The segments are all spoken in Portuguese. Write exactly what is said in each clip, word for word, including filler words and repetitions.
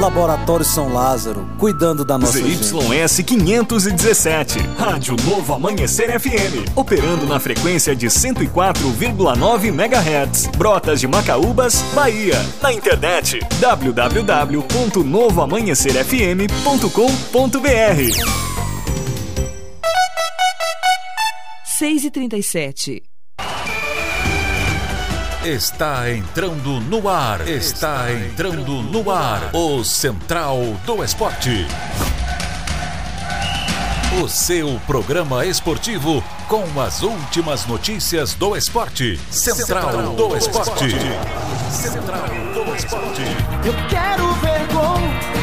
Laboratório São Lázaro, cuidando da nossa Z Y S quinhentos e dezessete, Rádio Novo Amanhecer F M, operando na frequência de cento e quatro vírgula nove megahertz, Brotas de Macaúbas, Bahia. Na internet, w w w ponto novo amanhecer f m ponto com ponto b r. seis e trinta e sete. Está entrando no ar, está entrando no ar, o Central do Esporte. O seu programa esportivo com as últimas notícias do esporte. Central do Esporte. Central do Esporte. Eu quero ver gol.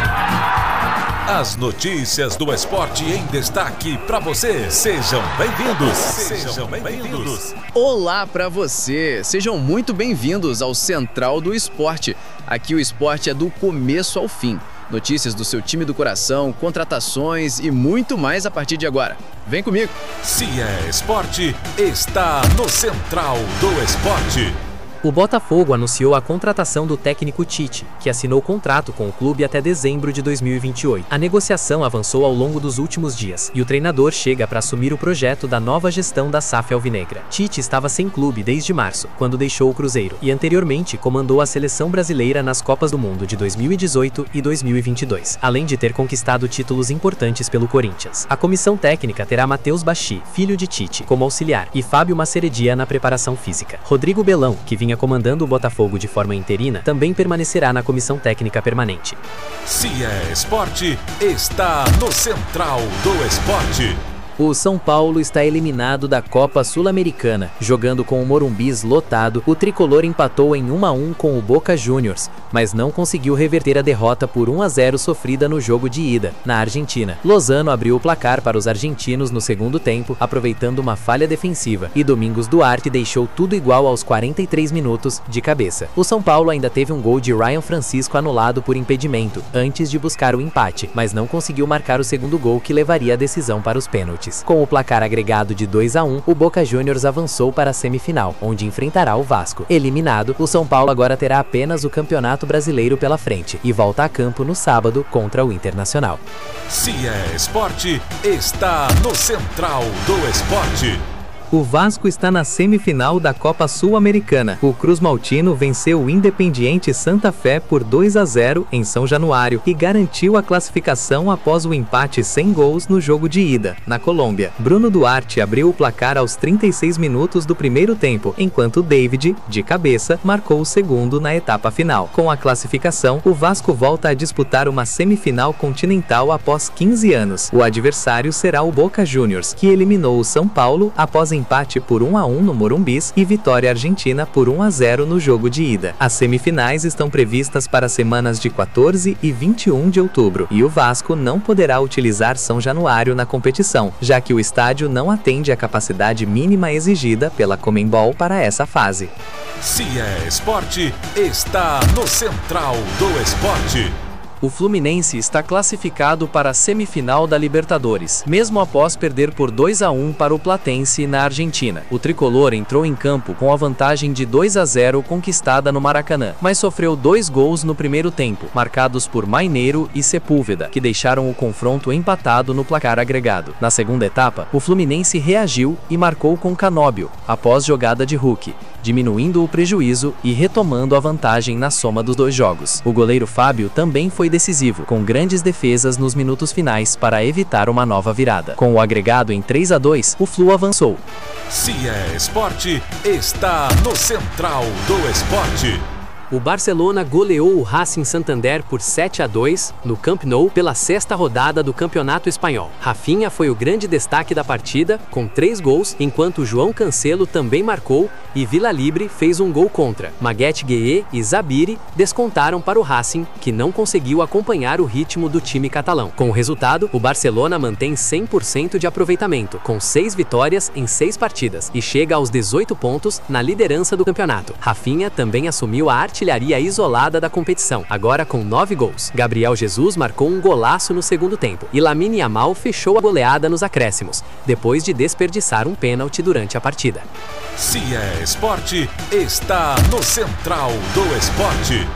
As notícias do esporte em destaque para você. Sejam bem-vindos. Sejam bem-vindos. Olá para você. Sejam muito bem-vindos ao Central do Esporte. Aqui o esporte é do começo ao fim. Notícias do seu time do coração, contratações e muito mais a partir de agora. Vem comigo. Se é esporte, está no Central do Esporte. O Botafogo anunciou a contratação do técnico Tite, que assinou contrato com o clube até dezembro de dois mil e vinte e oito. A negociação avançou ao longo dos últimos dias, e o treinador chega para assumir o projeto da nova gestão da S A F alvinegra. Tite estava sem clube desde março, quando deixou o Cruzeiro, e anteriormente comandou a seleção brasileira nas Copas do Mundo de dois mil e dezoito e dois mil e vinte e dois, além de ter conquistado títulos importantes pelo Corinthians. A comissão técnica terá Matheus Bachi, filho de Tite, como auxiliar, e Fábio Maceredia na preparação física. Rodrigo Belão, que vinha comandando o Botafogo de forma interina, também permanecerá na comissão técnica permanente. Se é esporte, está no Central do Esporte. O São Paulo está eliminado da Copa Sul-Americana. Jogando com o Morumbis lotado, o tricolor empatou em um a um com o Boca Juniors, mas não conseguiu reverter a derrota por um a zero sofrida no jogo de ida, na Argentina. Lozano abriu o placar para os argentinos no segundo tempo, aproveitando uma falha defensiva, e Domingos Duarte deixou tudo igual aos quarenta e três minutos, de cabeça. O São Paulo ainda teve um gol de Ryan Francisco anulado por impedimento, antes de buscar o empate, mas não conseguiu marcar o segundo gol que levaria a decisão para os pênaltis. Com o placar agregado de dois a um, o Boca Juniors avançou para a semifinal, onde enfrentará o Vasco. Eliminado, o São Paulo agora terá apenas o Campeonato Brasileiro pela frente e volta a campo no sábado contra o Internacional. Se é esporte, está no Central do Esporte. O Vasco está na semifinal da Copa Sul-Americana. O Cruz Maltino venceu o Independiente Santa Fé por dois a zero em São Januário e garantiu a classificação após o empate sem gols no jogo de ida, na Colômbia. Bruno Duarte abriu o placar aos trinta e seis minutos do primeiro tempo, enquanto David, de cabeça, marcou o segundo na etapa final. Com a classificação, o Vasco volta a disputar uma semifinal continental após quinze anos. O adversário será o Boca Juniors, que eliminou o São Paulo após empate por um a um no Morumbis e vitória argentina por um a zero no jogo de ida. As semifinais estão previstas para as semanas de quatorze e vinte e um de outubro, e o Vasco não poderá utilizar São Januário na competição, já que o estádio não atende à capacidade mínima exigida pela Conmebol para essa fase. Se é esporte, está no Central do Esporte. O Fluminense está classificado para a semifinal da Libertadores, mesmo após perder por dois a um para o Platense na Argentina. O tricolor entrou em campo com a vantagem de dois a zero conquistada no Maracanã, mas sofreu dois gols no primeiro tempo, marcados por Maineiro e Sepúlveda, que deixaram o confronto empatado no placar agregado. Na segunda etapa, o Fluminense reagiu e marcou com Canóbio, após jogada de Hulk, diminuindo o prejuízo e retomando a vantagem na soma dos dois jogos. O goleiro Fábio também foi decisivo, com grandes defesas nos minutos finais para evitar uma nova virada. Com o agregado em três a dois, o Flu avançou. Se é esporte, está no Central do Esporte. O Barcelona goleou o Racing Santander por sete a dois no Camp Nou pela sexta rodada do Campeonato Espanhol. Rafinha foi o grande destaque da partida, com três gols, enquanto João Cancelo também marcou e Vila Libre fez um gol contra. Maguette Gueye e Zabiri descontaram para o Racing, que não conseguiu acompanhar o ritmo do time catalão. Com o resultado, o Barcelona mantém cem por cento de aproveitamento, com seis vitórias em seis partidas, e chega aos dezoito pontos na liderança do campeonato. Rafinha também assumiu a artilharia isolada da competição, agora com nove gols. Gabriel Jesus marcou um golaço no segundo tempo, e Lamine Yamal fechou a goleada nos acréscimos, depois de desperdiçar um pênalti durante a partida. Se é esporte, está no Central do Esporte.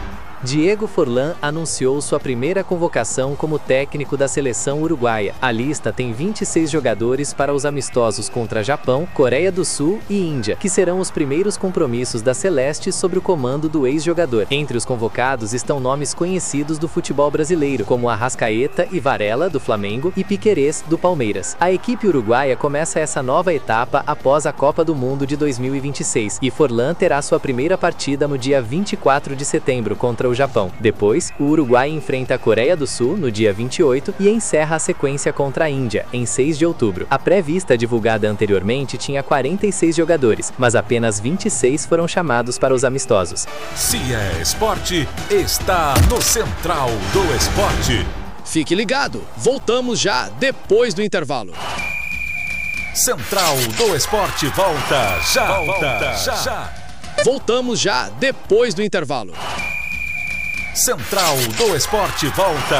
Diego Forlán anunciou sua primeira convocação como técnico da seleção uruguaia. A lista tem vinte e seis jogadores para os amistosos contra Japão, Coreia do Sul e Índia, que serão os primeiros compromissos da Celeste sob o comando do ex-jogador. Entre os convocados estão nomes conhecidos do futebol brasileiro, como Arrascaeta e Varela, do Flamengo, e Piquerez, do Palmeiras. A equipe uruguaia começa essa nova etapa após a Copa do Mundo de dois mil e vinte e seis, e Forlán terá sua primeira partida no dia vinte e quatro de setembro contra o Japão. Depois, o Uruguai enfrenta a Coreia do Sul no dia vinte e oito e encerra a sequência contra a Índia, em seis de outubro. A pré-lista divulgada anteriormente tinha quarenta e seis jogadores, mas apenas vinte e seis foram chamados para os amistosos. Se é esporte, está no Central do Esporte. Fique ligado, voltamos já depois do intervalo. Central do Esporte volta já, volta já. já. Voltamos já depois do intervalo. Central do Esporte volta